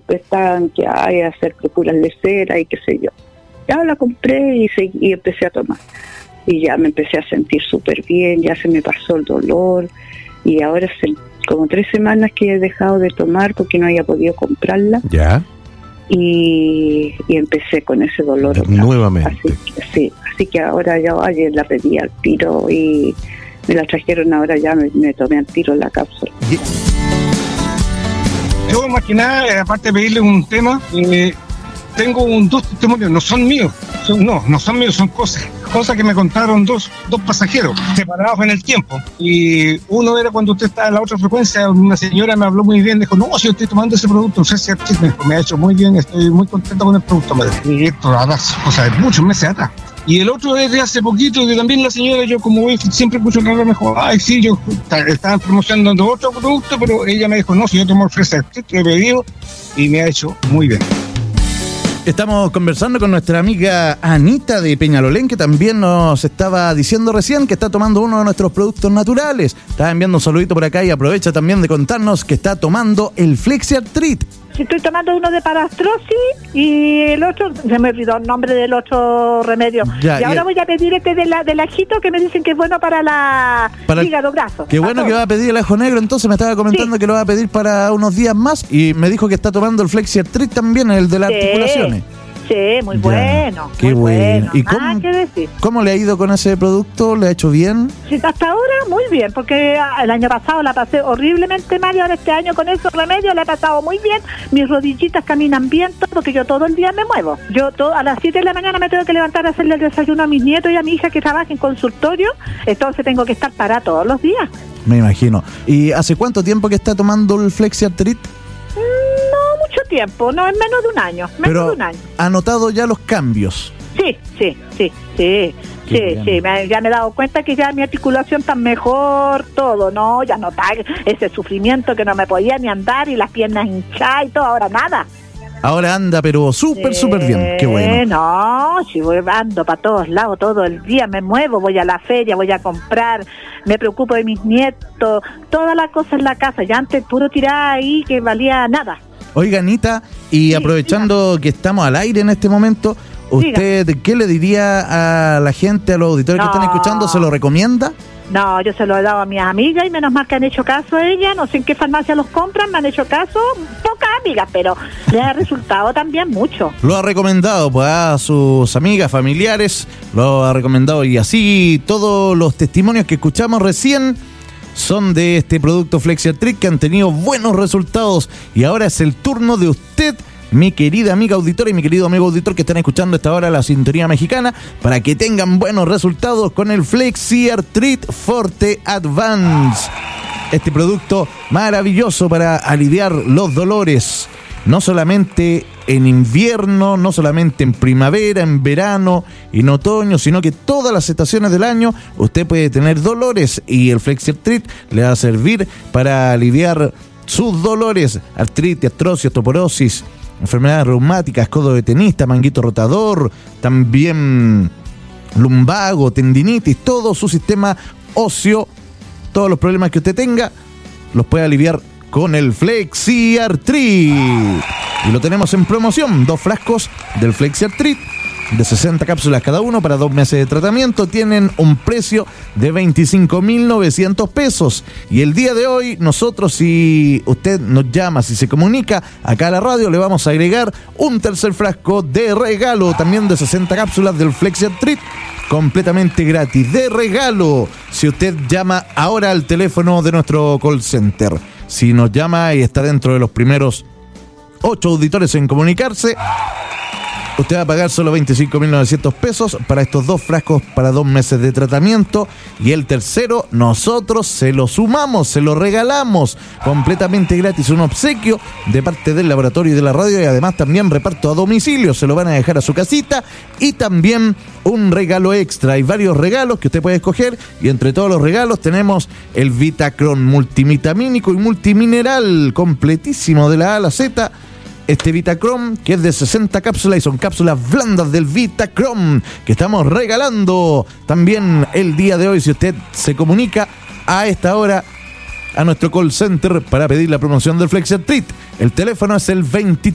estaban que hay hacer curas de cera y qué sé yo. Ya la compré y empecé a tomar. Y ya me empecé a sentir súper bien, ya se me pasó el dolor. Y ahora hace como 3 semanas que he dejado de tomar porque no había podido comprarla. Ya. Y empecé con ese dolor. Nuevamente. Así que ahora ya ayer la pedí al tiro y me la trajeron, ahora ya me tomé al tiro la cápsula. Yo más que nada, aparte de pedirle un tema, tengo 2 testimonios, no son míos, no son míos, son cosas que me contaron dos pasajeros separados en el tiempo. Y uno era cuando usted estaba en la otra frecuencia, una señora me habló muy bien, dijo, no, si yo estoy tomando ese producto, me ha hecho muy bien, estoy muy contento con el producto, madre. Y esto, o sea, muchos meses atrás. Y el otro es de hace poquito, que también la señora, yo como voy, siempre escucho que me dijo, ay, sí, yo estaba promocionando otro producto, pero ella me dijo, no, si yo tomo Flexiar Trit, lo he pedido y me ha hecho muy bien. Estamos conversando con nuestra amiga Anita de Peñalolén, que también nos estaba diciendo recién que está tomando uno de nuestros productos naturales. Está enviando un saludito por acá y aprovecha también de contarnos que está tomando el Flexiar Trit. Estoy tomando uno de parastrosis y el otro, se me olvidó el nombre del otro remedio. Ya, y ahora voy a pedir del ajito, que me dicen que es bueno para el hígado graso. Qué bueno que va a pedir el ajo negro, entonces me estaba comentando que lo va a pedir para unos días más y me dijo que está tomando el Flexiar Trit también, el de las articulaciones. Sí, muy bueno. Qué bueno. ¿Y cómo le ha ido con ese producto? ¿Le ha hecho bien? Sí, hasta ahora muy bien, porque el año pasado la pasé horriblemente mal y ahora este año con esos remedios la he pasado muy bien. Mis rodillitas caminan bien, porque yo todo el día me muevo. A las 7 de la mañana me tengo que levantar a hacerle el desayuno a mis nietos y a mi hija que trabaja en consultorio, entonces tengo que estar parada todos los días. Me imagino. ¿Y hace cuánto tiempo que está tomando el Flexiar Trit? Mucho tiempo, no, es menos de un año. ¿Ha notado ya los cambios? Sí. Ya me he dado cuenta que ya mi articulación está mejor, todo, ¿no? Ya no está ese sufrimiento que no me podía ni andar y las piernas hinchadas y todo, ahora nada. Ahora anda, pero súper bien, qué bueno. No, si ando para todos lados todo el día, me muevo, voy a la feria, voy a comprar, me preocupo de mis nietos, todas las cosas en la casa, ya antes puro tirar ahí que valía nada. Oiga, Anita, y aprovechando que estamos al aire en este momento, ¿usted qué le diría a la gente, a los auditores que están escuchando? ¿Se lo recomienda? No, yo se lo he dado a mis amigas y menos mal que han hecho caso a ella, no sé en qué farmacia los compran, me han hecho caso, pocas amigas, pero les ha resultado también mucho. Lo ha recomendado pues a sus amigas, familiares, lo ha recomendado y así todos los testimonios que escuchamos recién son de este producto Flexiar Trit que han tenido buenos resultados y ahora es el turno de usted, mi querida amiga auditora y mi querido amigo auditor que están escuchando a esta hora la sintonía mexicana para que tengan buenos resultados con el Flexiar Trit Forte Advance. Este producto maravilloso para aliviar los dolores, no solamente en invierno, no solamente en primavera, en verano y en otoño, sino que todas las estaciones del año usted puede tener dolores y el Flexiar Trit le va a servir para aliviar sus dolores, artritis, artrosis, osteoporosis, enfermedades reumáticas, codo de tenista, manguito rotador, también lumbago, tendinitis, todo su sistema óseo, todos los problemas que usted tenga, los puede aliviar con el Flexiar Trit. Y lo tenemos en promoción, 2 frascos del Flexiar Trit de 60 cápsulas cada uno para 2 meses de tratamiento. Tienen un precio de 25.900 pesos. Y el día de hoy, nosotros, si usted nos llama, si se comunica acá a la radio, le vamos a agregar un tercer frasco de regalo, también de 60 cápsulas del Flexiar Trit, completamente gratis, de regalo, si usted llama ahora al teléfono de nuestro call center. Si nos llama y está dentro de los primeros 8 auditores en comunicarse, usted va a pagar solo 25.900 pesos para estos 2 frascos para 2 meses de tratamiento. Y el tercero, nosotros se lo sumamos, se lo regalamos completamente gratis. Un obsequio de parte del laboratorio y de la radio. Y además también reparto a domicilio. Se lo van a dejar a su casita. Y también un regalo extra. Hay varios regalos que usted puede escoger. Y entre todos los regalos tenemos el Vitacron multivitamínico y multimineral completísimo de la A a la Z. Este Vitacron que es de 60 cápsulas y son cápsulas blandas del Vitacron que estamos regalando también el día de hoy. Si usted se comunica a esta hora a nuestro call center para pedir la promoción del Flexiar Trit, el teléfono es el 23